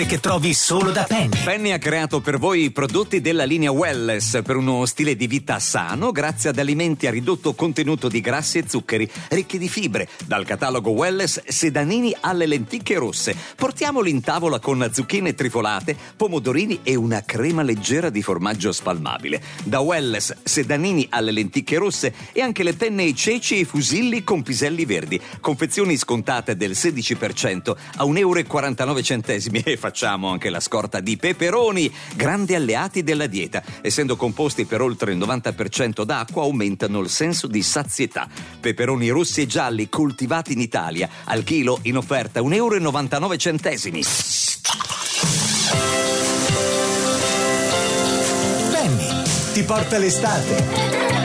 che trovi solo da Penny. Penny ha creato per voi i prodotti della linea Wellness per uno stile di vita sano grazie ad alimenti a ridotto contenuto di grassi e zuccheri ricchi di fibre. Dal catalogo Wellness, sedanini alle lenticchie rosse. Portiamoli in tavola con zucchine trifolate, pomodorini e una crema leggera di formaggio spalmabile. Da Wellness, sedanini alle lenticchie rosse e anche le penne ai ceci e i fusilli con piselli verdi. Confezioni scontate del 16% a €1,49 e facciamo anche la scorta di peperoni, grandi alleati della dieta. Essendo composti per oltre il 90% d'acqua, aumentano il senso di sazietà. Peperoni rossi e gialli coltivati in Italia, al chilo in offerta €1,99. Penny ti porta l'estate.